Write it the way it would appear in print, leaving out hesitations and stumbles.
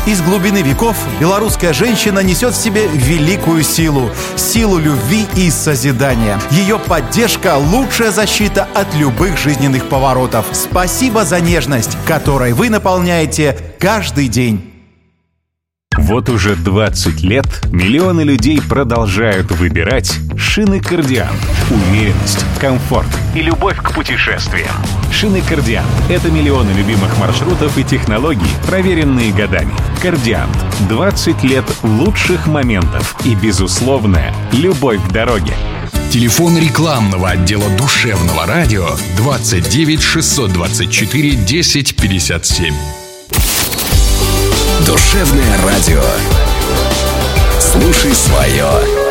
Из глубины веков белорусская женщина несет в себе великую силу – силу любви и созидания. Ее поддержка – лучшая защита от любых жизненных поворотов. Спасибо за нежность, которой вы наполняете каждый день. Вот уже 20 лет миллионы людей продолжают выбирать шины «Кардиант». Уверенность, комфорт и любовь к путешествиям. Шины «Кардиант» — это миллионы любимых маршрутов и технологий, проверенные годами. «Кардиант» — 20 лет лучших моментов и безусловная любовь к дороге. Телефон рекламного отдела душевного радио 29 624 10 57. Душевное радио. Слушай свое.